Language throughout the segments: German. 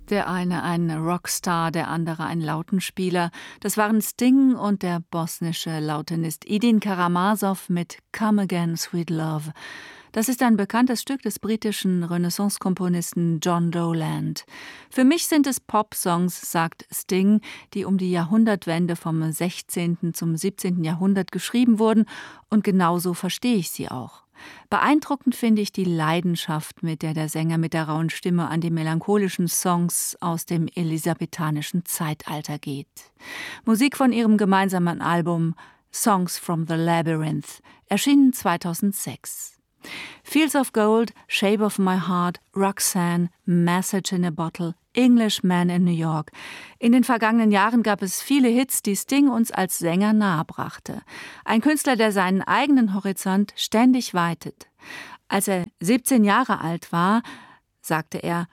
Der eine ein Rockstar, der andere ein Lautenspieler. Das waren Sting und der bosnische Lautenist Edin Karamazov mit Come Again, Sweet Love. Das ist ein bekanntes Stück des britischen Renaissance-Komponisten John Dowland. Für mich sind es Pop-Songs, sagt Sting, die um die Jahrhundertwende vom 16. zum 17. Jahrhundert geschrieben wurden, und genauso verstehe ich sie auch. Beeindruckend finde ich die Leidenschaft, mit der der Sänger mit der rauen Stimme an die melancholischen Songs aus dem elisabethanischen Zeitalter geht. Musik von ihrem gemeinsamen Album Songs from the Labyrinth, erschienen 2006. Fields of Gold, Shape of My Heart, Roxanne, Message in a Bottle, Englishman in New York. In den vergangenen Jahren gab es viele Hits, die Sting uns als Sänger nahebrachte. Ein Künstler, der seinen eigenen Horizont ständig weitet. Als er 17 Jahre alt war, sagte er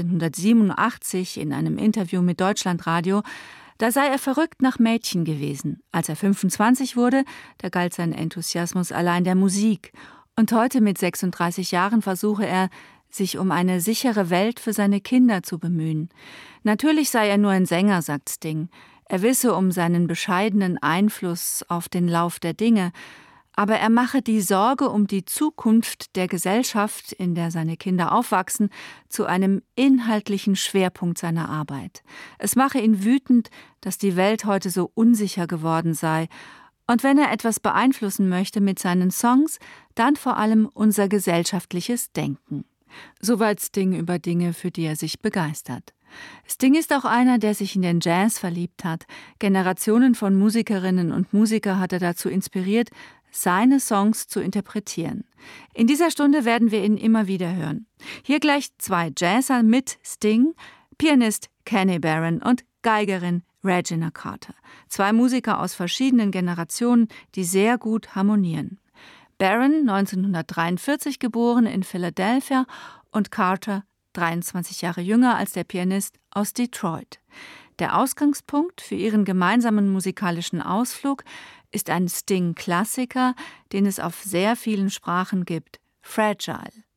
1987 in einem Interview mit Deutschlandradio, da sei er verrückt nach Mädchen gewesen. Als er 25 wurde, da galt sein Enthusiasmus allein der Musik. Und heute mit 36 Jahren versuche er, sich um eine sichere Welt für seine Kinder zu bemühen. Natürlich sei er nur ein Sänger, sagt Sting. Er wisse um seinen bescheidenen Einfluss auf den Lauf der Dinge, aber er mache die Sorge um die Zukunft der Gesellschaft, in der seine Kinder aufwachsen, zu einem inhaltlichen Schwerpunkt seiner Arbeit. Es mache ihn wütend, dass die Welt heute so unsicher geworden sei. Und wenn er etwas beeinflussen möchte mit seinen Songs, dann vor allem unser gesellschaftliches Denken. Soweit Sting über Dinge, für die er sich begeistert. Sting ist auch einer, der sich in den Jazz verliebt hat. Generationen von Musikerinnen und Musiker hat er dazu inspiriert, seine Songs zu interpretieren. In dieser Stunde werden wir ihn immer wieder hören. Hier gleich 2 Jazzer mit Sting, Pianist Kenny Barron und Geigerin Regina Carter. 2 Musiker aus verschiedenen Generationen, die sehr gut harmonieren. Barron, 1943 geboren in Philadelphia, und Carter, 23 Jahre jünger als der Pianist, aus Detroit. Der Ausgangspunkt für ihren gemeinsamen musikalischen Ausflug ist ein Sting-Klassiker, den es auf sehr vielen Sprachen gibt, Fragile.